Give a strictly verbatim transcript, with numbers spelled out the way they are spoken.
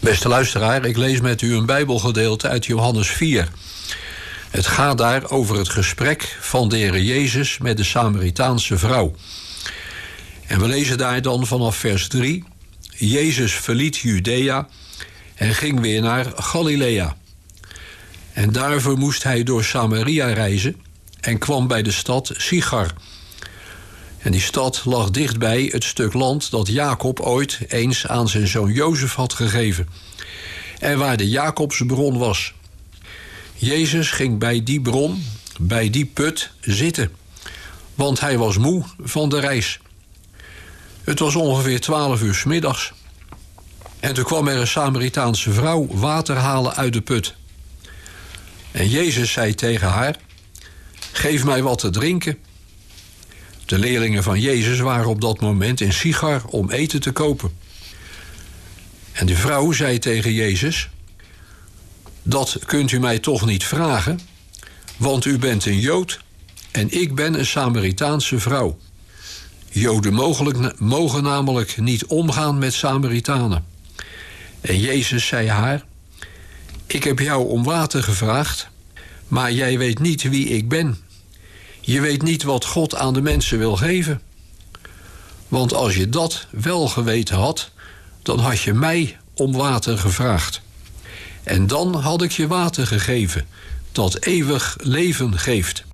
Beste luisteraar, ik lees met u een Bijbelgedeelte uit Johannes vier. Het gaat daar over het gesprek van de Heer Jezus met de Samaritaanse vrouw. En we lezen daar dan vanaf vers drie. Jezus verliet Judea en ging weer naar Galilea. En daarvoor moest hij door Samaria reizen en kwam bij de stad Sichar. En die stad lag dichtbij het stuk land dat Jacob ooit eens aan zijn zoon Jozef had gegeven. En waar de Jacobsbron was. Jezus ging bij die bron, bij die put, zitten. Want hij was moe van de reis. Het was ongeveer twaalf uur 's middags. En toen kwam er een Samaritaanse vrouw water halen uit de put. En Jezus zei tegen haar: geef mij wat te drinken. De leerlingen van Jezus waren op dat moment in Sichar om eten te kopen. En de vrouw zei tegen Jezus: dat kunt u mij toch niet vragen, want u bent een Jood en ik ben een Samaritaanse vrouw. Joden mogelijk, mogen namelijk niet omgaan met Samaritanen. En Jezus zei haar: ik heb jou om water gevraagd, maar jij weet niet wie ik ben. Je weet niet wat God aan de mensen wil geven. Want als je dat wel geweten had, dan had je mij om water gevraagd. En dan had ik je water gegeven, dat eeuwig leven geeft.